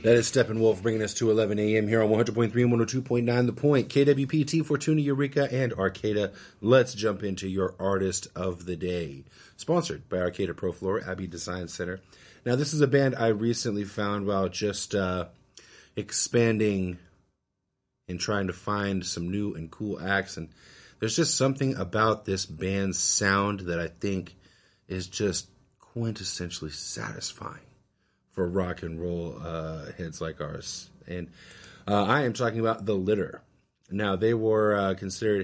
That is Steppenwolf bringing us to 11 a.m. here on 100.3 and 102.9 The Point, KWPT, Fortuna, Eureka, and Arcata. Let's jump into your Artist of the Day. Sponsored by Arcata Pro Floor, Abbey Design Center. Now, this is a band I recently found while just expanding and trying to find some new and cool acts. And there's just something about this band's sound that I think is just quintessentially satisfying for rock and roll heads like ours. And I am talking about The Litter. Now, they were considered